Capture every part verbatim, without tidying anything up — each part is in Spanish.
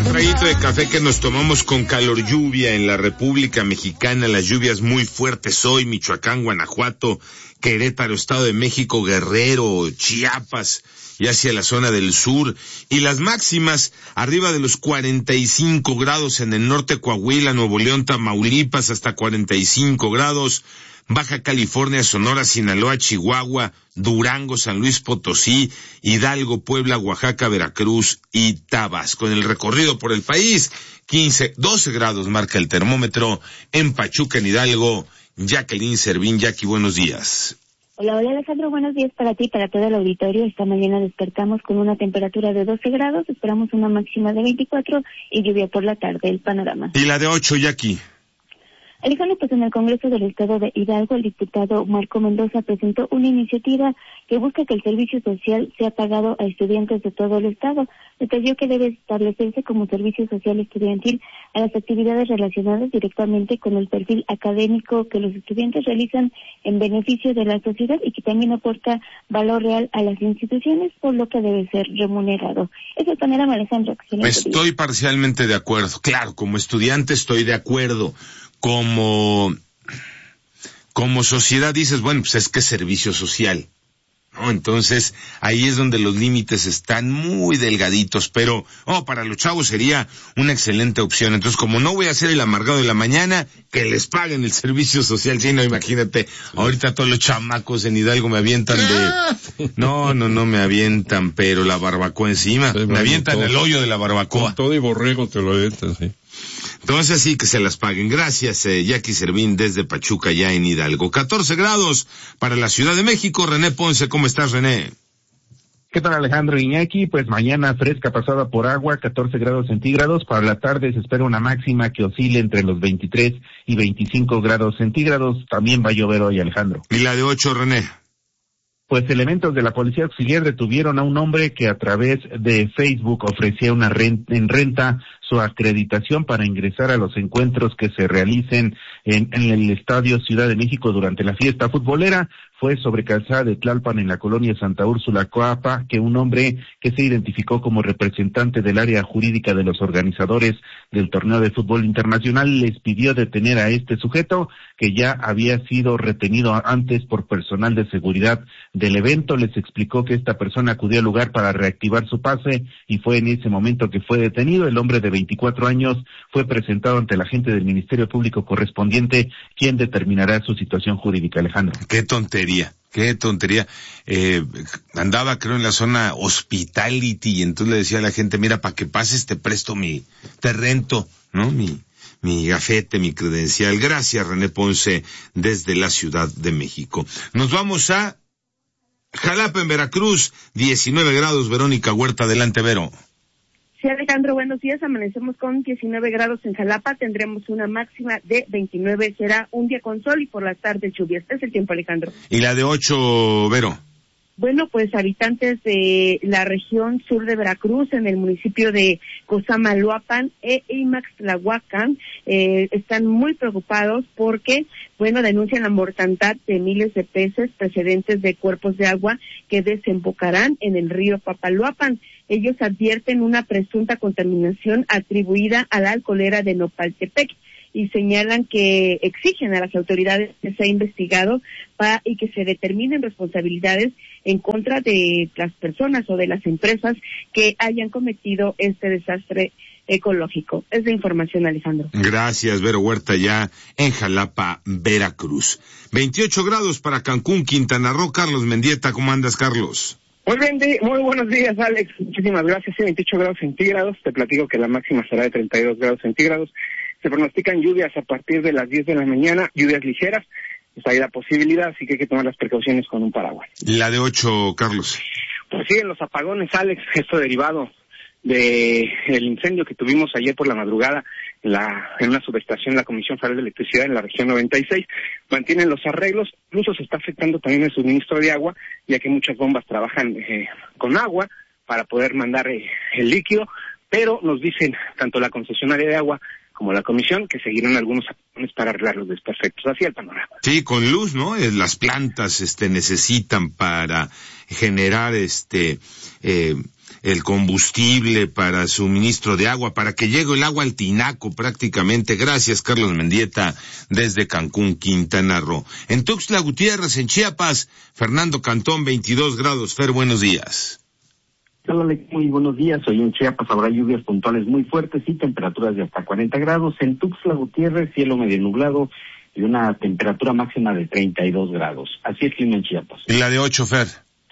traguito de café que nos tomamos con calor lluvia en la República Mexicana, las lluvias muy fuertes hoy, Michoacán, Guanajuato, Querétaro, Estado de México, Guerrero, Chiapas y hacia la zona del sur, y las máximas arriba de los cuarenta y cinco grados en el norte, Coahuila, Nuevo León, Tamaulipas, hasta cuarenta y cinco grados, Baja California, Sonora, Sinaloa, Chihuahua, Durango, San Luis Potosí, Hidalgo, Puebla, Oaxaca, Veracruz y Tabasco. En el recorrido por el país, quince, doce grados marca el termómetro en Pachuca, en Hidalgo. Jacqueline Servín. Jackie, buenos días. Hola, hola Alejandro, buenos días para ti y para todo el auditorio. Esta mañana despertamos con una temperatura de doce grados, esperamos una máxima de veinticuatro y lluvia por la tarde. El panorama. Y la de ocho, Jackie. Alejandro, pues en el Congreso del Estado de Hidalgo, el diputado Marco Mendoza presentó una iniciativa que busca que el servicio social sea pagado a estudiantes de todo el Estado. Detalló que debe establecerse como servicio social estudiantil a las actividades relacionadas directamente con el perfil académico que los estudiantes realizan en beneficio de la sociedad y que también aporta valor real a las instituciones, por lo que debe ser remunerado. Ese es el panorama, Alejandro. Estoy parcialmente de acuerdo. Claro, como estudiante estoy de acuerdo. Como, como sociedad dices, bueno, pues es que es servicio social, ¿no? Entonces, ahí es donde los límites están muy delgaditos, pero, oh, para los chavos sería una excelente opción. Entonces, como no voy a ser el amargado de la mañana, que les paguen el servicio social. Sí, no, imagínate, ahorita todos los chamacos en Hidalgo me avientan de, no, no, no me avientan, pero la barbacoa encima, sí, me avientan todo, el hoyo de la barbacoa. Con todo y borrego te lo avientan, sí. Entonces sí, que se las paguen. Gracias, eh, Jackie Servín, desde Pachuca, ya en Hidalgo. catorce grados para la Ciudad de México. René Ponce, ¿cómo estás, René? ¿Qué tal, Alejandro Iñaki? Pues mañana fresca pasada por agua, catorce grados centígrados. Para la tarde se espera una máxima que oscile entre los veintitrés y veinticinco grados centígrados. También va a llover hoy, Alejandro. ¿Y la de ocho, René? Pues elementos de la Policía Auxiliar detuvieron a un hombre que a través de Facebook ofrecía una renta, en renta su acreditación para ingresar a los encuentros que se realicen en, en el Estadio Ciudad de México durante la fiesta futbolera. Fue sobre Calzada de Tlalpan, en la colonia Santa Úrsula, Coapa, que un hombre que se identificó como representante del área jurídica de los organizadores del torneo de fútbol internacional les pidió detener a este sujeto, que ya había sido retenido antes por personal de seguridad del evento. Les explicó que esta persona acudió al lugar para reactivar su pase y fue en ese momento que fue detenido. El hombre de veinticuatro años fue presentado ante la agente del Ministerio Público correspondiente, quien determinará su situación jurídica, Alejandro. Qué tontería, qué tontería. Eh, andaba creo en la zona Hospitality y entonces le decía a la gente, mira, para que pases te presto mi, te rento, ¿no? Mi, mi gafete, mi credencial. Gracias, René Ponce, desde la Ciudad de México. Nos vamos a Jalapa, en Veracruz, diecinueve grados. Verónica Huerta, adelante, Vero. Sí, Alejandro, buenos días. Amanecemos con diecinueve grados en Jalapa. Tendremos una máxima de veintinueve. Será un día con sol y por la tarde lluvia. Este es el tiempo, Alejandro. ¿Y la de ocho, Vero? Bueno, pues habitantes de la región sur de Veracruz, en el municipio de Cosamaloapan e Imaxtlahuacan, eh, están muy preocupados porque, bueno, denuncian la mortandad de miles de peces procedentes de cuerpos de agua que desembocarán en el río Papaloapan. Ellos advierten una presunta contaminación atribuida a la alcoholera de Nopaltepec y señalan que exigen a las autoridades que sea investigado para, y que se determinen responsabilidades en contra de las personas o de las empresas que hayan cometido este desastre ecológico. Es de información, Alejandro. Gracias, Vero Huerta, ya en Jalapa, Veracruz. veintiocho grados para Cancún, Quintana Roo. Carlos Mendieta, ¿cómo andas, Carlos? Muy bien, muy buenos días, Alex. Muchísimas gracias. Sí, veintiocho grados centígrados. Te platico que la máxima será de treinta y dos grados centígrados. Se pronostican lluvias a partir de las diez de la mañana, lluvias ligeras. Está ahí la posibilidad, así que hay que tomar las precauciones con un paraguas. La de ocho, Carlos. Pues siguen los apagones, Alex. Esto derivado de el incendio que tuvimos ayer por la madrugada en, la, en una subestación, la Comisión Federal de Electricidad en la región noventa y seis. Mantienen los arreglos, incluso se está afectando también el suministro de agua, ya que muchas bombas trabajan eh, con agua para poder mandar eh, el líquido, pero nos dicen tanto la concesionaria de agua como la comisión que seguirán algunos apagones para arreglar los desperfectos. Así el panorama. Sí, con luz, ¿no? Eh, las plantas este necesitan para generar este eh el combustible para suministro de agua, para que llegue el agua al tinaco prácticamente. Gracias, Carlos Mendieta, desde Cancún, Quintana Roo. En Tuxtla Gutiérrez, en Chiapas, Fernando Cantón, veintidós grados. Fer, buenos días. Hola, muy buenos días. Hoy en Chiapas habrá lluvias puntuales muy fuertes y temperaturas de hasta cuarenta grados. En Tuxtla Gutiérrez, cielo medio nublado y una temperatura máxima de treinta y dos grados. Así es clima en Chiapas. ¿Y la de ocho, Fer?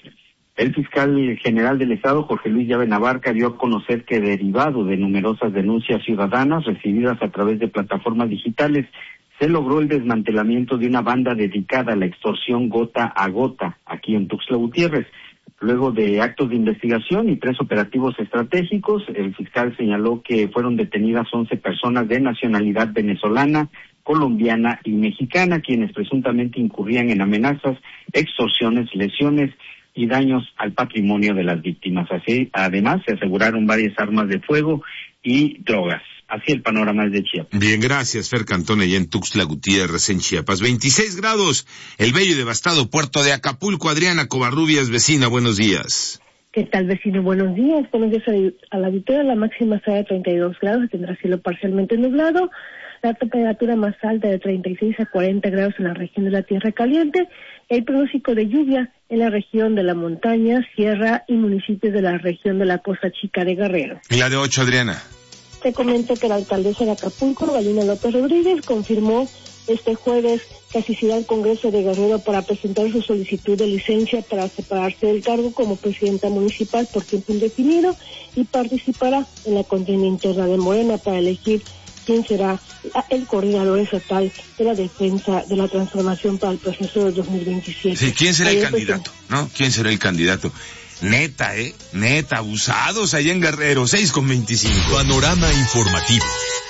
El fiscal general del Estado, Jorge Luis Llave Navarca, dio a conocer que derivado de numerosas denuncias ciudadanas recibidas a través de plataformas digitales, se logró el desmantelamiento de una banda dedicada a la extorsión gota a gota aquí en Tuxtla Gutiérrez. Luego de actos de investigación y tres operativos estratégicos, el fiscal señaló que fueron detenidas once personas de nacionalidad venezolana, colombiana y mexicana, quienes presuntamente incurrían en amenazas, extorsiones, lesiones y daños al patrimonio de las víctimas. Así, además, se aseguraron varias armas de fuego y drogas. Así el panorama es de Chiapas. Bien, gracias, Fer Cantón, allá en Tuxtla Gutiérrez, en Chiapas. veintiséis grados, el bello y devastado puerto de Acapulco. Adriana Covarrubias, vecina, buenos días. ¿Qué tal, vecino? Buenos días. Buenos días a la auditoría. La máxima será de treinta y dos grados, tendrá cielo parcialmente nublado. La temperatura más alta de treinta y seis a cuarenta grados en la región de la Tierra Caliente. El pronóstico de lluvia en la región de la montaña, sierra y municipios de la región de la Costa Chica de Guerrero. ¿Y la de ocho, Adriana? Te comento que la alcaldesa de Acapulco, Galina López Rodríguez, confirmó este jueves que asistirá al Congreso de Guerrero para presentar su solicitud de licencia para separarse del cargo como presidenta municipal por tiempo indefinido y participará en la contienda interna de Morena para elegir quién será el coordinador estatal de la defensa de la transformación para el proceso de dos mil veintisiete. Sí, ¿quién será el Ayer candidato? ¿No? ¿Quién será el candidato? Neta, ¿eh? Neta, abusados allá en Guerrero, seis con veinticinco. Panorama informativo.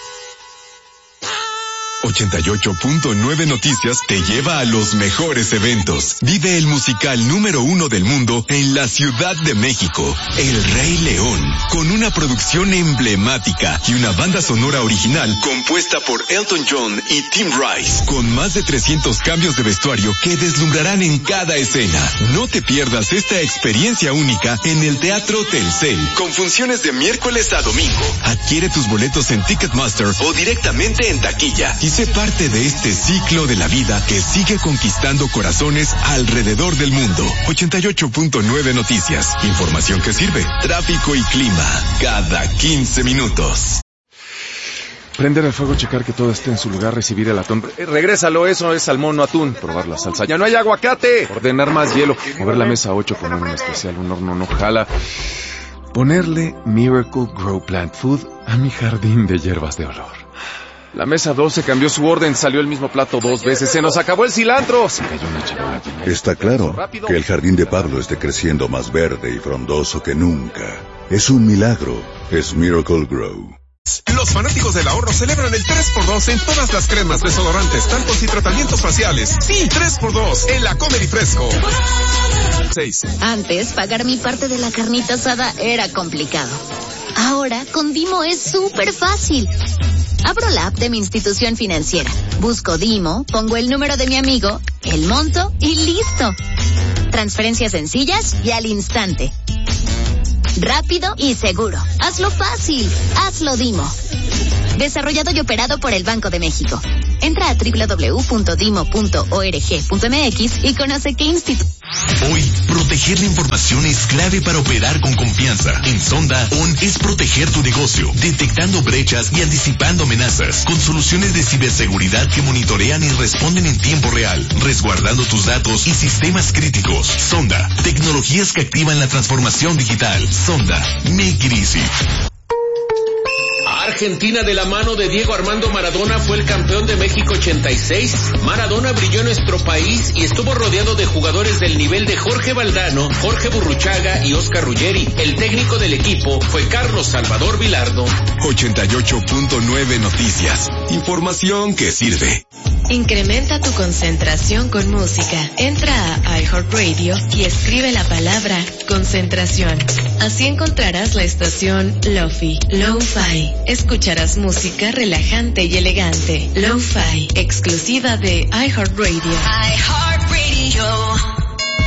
ochenta y ocho punto nueve Noticias te lleva a los mejores eventos. Vive el musical número uno del mundo en la Ciudad de México, El Rey León, con una producción emblemática y una banda sonora original compuesta por Elton John y Tim Rice, con más de trescientos cambios de vestuario que deslumbrarán en cada escena. No te pierdas esta experiencia única en el Teatro Telcel, con funciones de miércoles a domingo. Adquiere tus boletos en Ticketmaster o directamente en taquilla y sé parte de este ciclo de la vida que sigue conquistando corazones alrededor del mundo. ochenta y ocho punto nueve Noticias. Información que sirve. Tráfico y clima. Cada quince minutos. Prender el fuego, checar que todo esté en su lugar, recibir el atún. Eh, regrésalo, eso es salmón, no atún. Probar la salsa. ¡Ya no hay aguacate! Ordenar más hielo. Mover la mesa ocho, poner un especial, un horno no jala. Ponerle Miracle Grow Plant Food a mi jardín de hierbas de olor. La mesa doce cambió su orden, salió el mismo plato dos veces, se nos acabó el cilantro. Se cayó una charola. Está claro que el jardín de Pablo esté creciendo más verde y frondoso que nunca. Es un milagro, es Miracle Grow. Los fanáticos del ahorro celebran el tres por dos en todas las cremas, desodorantes, talcos y tratamientos faciales. Sí, tres por dos en la Comer y Fresco. seis. Antes, pagar mi parte de la carnita asada era complicado. Ahora, con Dimo es súper fácil. Abro la app de mi institución financiera, busco Dimo, pongo el número de mi amigo, el monto y listo. Transferencias sencillas y al instante. Rápido y seguro. Hazlo fácil. Hazlo Dimo. Desarrollado y operado por el Banco de México. Entra a doble u doble u doble u punto dimo punto org punto m x y conoce qué instituto. Hoy, proteger la información es clave para operar con confianza. En Sonda, O N es proteger tu negocio, detectando brechas y anticipando amenazas, con soluciones de ciberseguridad que monitorean y responden en tiempo real, resguardando tus datos y sistemas críticos. Sonda, tecnologías que activan la transformación digital. Sonda, make it easy. Argentina de la mano de Diego Armando Maradona fue el campeón de México ochenta y seis. Maradona brilló en nuestro país y estuvo rodeado de jugadores del nivel de Jorge Valdano, Jorge Burruchaga y Oscar Ruggeri. El técnico del equipo fue Carlos Salvador Vilardo. ochenta y ocho punto nueve Noticias. Información que sirve. Incrementa tu concentración con música. Entra a iHeartRadio y escribe la palabra concentración. Así encontrarás la estación Lo-Fi, Lo-Fi. Escucharás música relajante y elegante. Lo-Fi, exclusiva de iHeartRadio. iHeartRadio.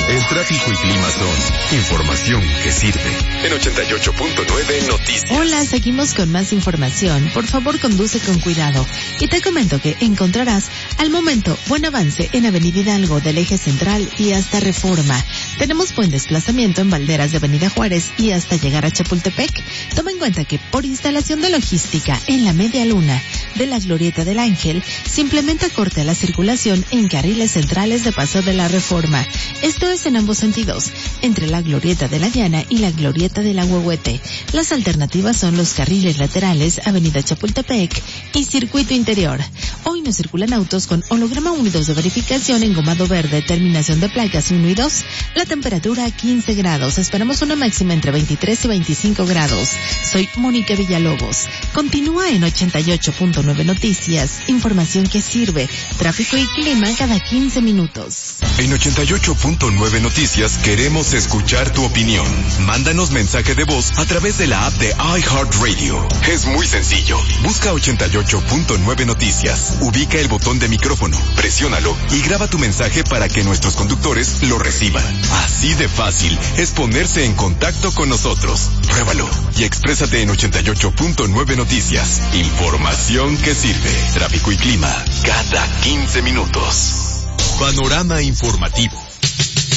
El tráfico y clima son información que sirve. En ochenta y ocho punto nueve Noticias. Hola, seguimos con más información. Por favor, conduce con cuidado. Y te comento que encontrarás al momento buen avance en Avenida Hidalgo del Eje Central y hasta Reforma. Tenemos buen desplazamiento en Valderas de Avenida Juárez y hasta llegar a Chapultepec. Toma en cuenta que por instalación de logística en la media luna de la Glorieta del Ángel, se implementa corte a la circulación en carriles centrales de Paso de la Reforma. Esto es en ambos sentidos, entre la Glorieta de la Llana y la Glorieta del Ahuehuete. Las alternativas son los carriles laterales, Avenida Chapultepec y Circuito Interior. Hoy no circulan autos con holograma unidos de verificación en gomado verde, terminación de placas uno y dos. La temperatura quince grados. Esperamos una máxima entre veintitrés y veinticinco grados. Soy Mónica Villalobos. Continúa en ochenta y ocho punto nueve Noticias. Información que sirve. Tráfico y clima cada quince minutos. En ochenta y ocho punto nueve Noticias queremos escuchar tu opinión. Mándanos mensaje de voz a través de la app de iHeartRadio. Es muy sencillo. Busca ochenta y ocho punto nueve Noticias. Ubica el botón de micrófono, presiónalo y graba tu mensaje para que nuestros conductores lo reciban. Así de fácil es ponerse en contacto con nosotros. Pruébalo y exprésate en ochenta y ocho punto nueve Noticias. Información que sirve. Tráfico y clima cada quince minutos. Panorama informativo.